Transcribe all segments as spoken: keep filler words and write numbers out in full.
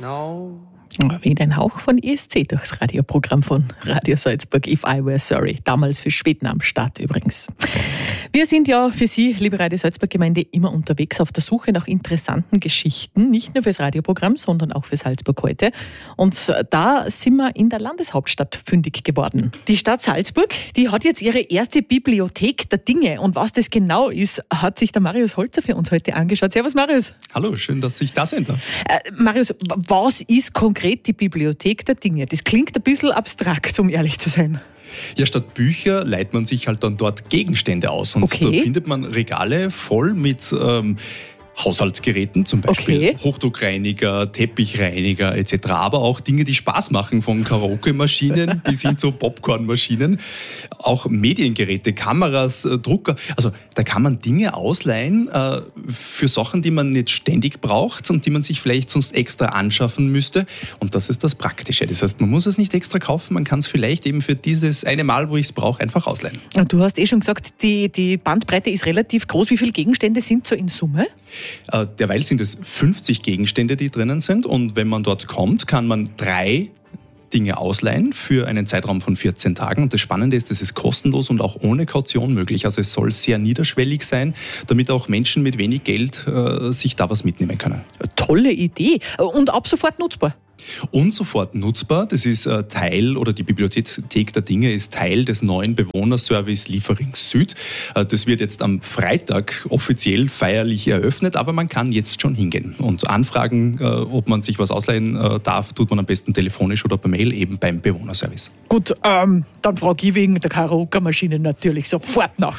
No. Wie ein Hauch von E S C durchs Radioprogramm von Radio Salzburg, If I Were Sorry. Damals für Schweden am Start übrigens. Wir sind ja für Sie, liebe Radio Salzburg Gemeinde, immer unterwegs auf der Suche nach interessanten Geschichten. Nicht nur fürs Radioprogramm, sondern auch für Salzburg heute. Und da sind wir in der Landeshauptstadt fündig geworden. Die Stadt Salzburg, die hat jetzt ihre erste Bibliothek der Dinge. Und was das genau ist, hat sich der Marius Holzer für uns heute angeschaut. Servus Marius. Hallo, schön, dass ich da sein darf. Äh, Marius, was ist konkret die Bibliothek der Dinge? Das klingt ein bisschen abstrakt, um ehrlich zu sein. Ja, statt Bücher leiht man sich halt dann dort Gegenstände aus. Und Okay. da findet man Regale voll mit ähm, Haushaltsgeräten, zum Beispiel Okay. Hochdruckreiniger, Teppichreiniger et cetera. Aber auch Dinge, die Spaß machen, von Karaoke-Maschinen bis hin zu Popcorn-Maschinen. Auch Mediengeräte, Kameras, äh, Drucker. Also da kann man Dinge ausleihen äh, für Sachen, die man nicht ständig braucht und die man sich vielleicht sonst extra anschaffen müsste. Und das ist das Praktische. Das heißt, man muss es nicht extra kaufen, man kann es vielleicht eben für dieses eine Mal, wo ich es brauche, einfach ausleihen. Du hast eh schon gesagt, die, die Bandbreite ist relativ groß. Wie viele Gegenstände sind so in Summe? Äh, derweil sind es fünfzig Gegenstände, die drinnen sind. Und wenn man dort kommt, kann man drei Dinge ausleihen für einen Zeitraum von vierzehn Tagen. Und das Spannende ist, es ist kostenlos und auch ohne Kaution möglich. Also es soll sehr niederschwellig sein, damit auch Menschen mit wenig Geld äh, sich da was mitnehmen können. Tolle Idee. Und ab sofort nutzbar. Und sofort nutzbar. Das ist äh, Teil, oder die Bibliothek der Dinge ist Teil des neuen Bewohnerservice Liefering Süd. Äh, das wird jetzt am Freitag offiziell feierlich eröffnet, aber man kann jetzt schon hingehen. Und anfragen, äh, ob man sich was ausleihen äh, darf, tut man am besten telefonisch oder per Mail, eben beim Bewohnerservice. Gut, ähm, dann frage ich wegen der Karaoke-Maschine natürlich sofort nach.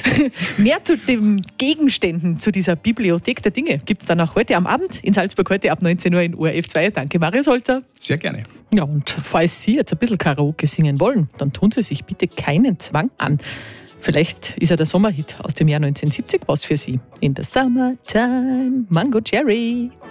Mehr zu den Gegenständen, zu dieser Bibliothek der Dinge, gibt es dann auch heute am Abend in Salzburg, heute ab neunzehn Uhr in O R F zwei. Danke, Marius Holzer. Sehr gerne. Ja, und falls Sie jetzt ein bisschen Karaoke singen wollen, dann tun Sie sich bitte keinen Zwang an. Vielleicht ist ja der Sommerhit aus dem Jahr neunzehnhundertsiebzig was für Sie. In the summertime, Mango Cherry.